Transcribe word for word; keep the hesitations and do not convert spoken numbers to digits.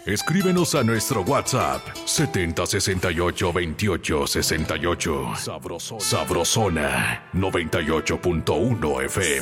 Escríbenos a nuestro WhatsApp setenta sesenta y ocho veintiocho sesenta y ocho. Sabrosona, Sabrosona noventa y ocho punto uno F M.